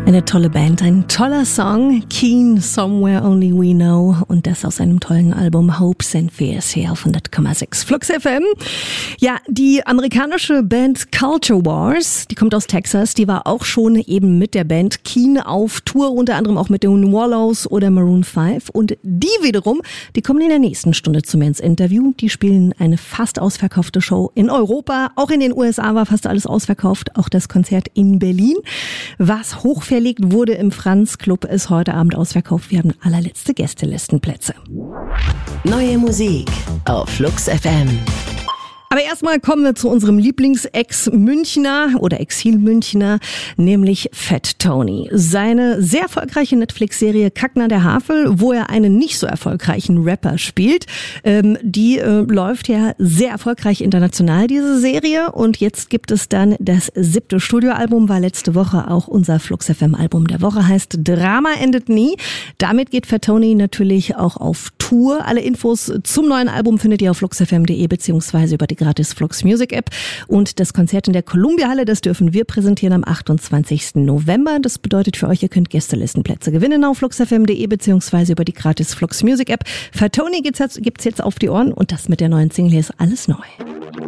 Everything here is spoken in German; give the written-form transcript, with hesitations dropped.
Eine tolle Band, ein toller Song, Keen, Somewhere Only We Know, und das aus einem tollen Album Hopes and Fears hier auf 100,6 Flux FM. Ja, die amerikanische Band Culture Wars, die kommt aus Texas, die war auch schon eben mit der Band Keen auf Tour, unter anderem auch mit den Wallows oder Maroon 5, und die wiederum, die kommen in der nächsten Stunde zu mir ins Interview. Die spielen eine fast ausverkaufte Show in Europa, auch in den USA war fast alles ausverkauft, auch das Konzert in Berlin, was hoch verlegt wurde im Franz Club, ist heute Abend ausverkauft. Wir haben allerletzte Gästelistenplätze. Neue Musik auf Flux FM. Aber erstmal kommen wir zu unserem Lieblings-Ex-Münchner oder Exil-Münchner, nämlich Fat Tony. Seine sehr erfolgreiche Netflix-Serie Kackner der Havel, wo er einen nicht so erfolgreichen Rapper spielt, die läuft ja sehr erfolgreich international, diese Serie. Und jetzt gibt es dann das 7. Studioalbum, war letzte Woche auch unser Flux FM-Album der Woche, heißt Drama endet nie. Damit geht Fat Tony natürlich auch auf Tour. Alle Infos zum neuen Album findet ihr auf fluxfm.de beziehungsweise über die gratis Flux Music App. Und das Konzert in der Columbia Halle, das dürfen wir präsentieren am 28. November. Das bedeutet für euch, ihr könnt Gästelistenplätze gewinnen auf fluxfm.de beziehungsweise über die gratis Flux Music App. Fat Tony gibt's jetzt auf die Ohren, und das mit der neuen Single hier ist Alles neu.